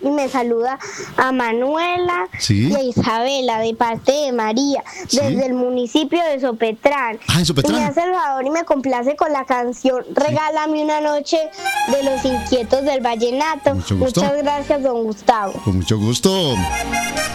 y me saluda a Manuela y a Isabela de parte de María, desde el municipio de Sopetrán. En Sopetrán. Y me hace el favor y me complace con la canción Regálame una noche de Los Inquietos del Vallenato. Muchas gracias, don Gustavo. Con mucho gusto.